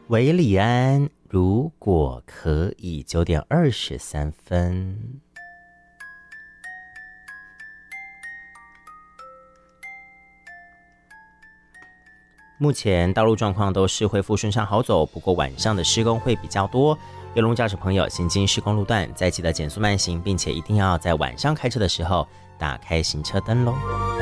维里安，如果可以，9:23。目前道路状况都是恢复顺畅好走，不过晚上的施工会比较多。有路驾驶朋友行经施工路段，再记得减速慢行，并且一定要在晚上开车的时候打开行车灯咯。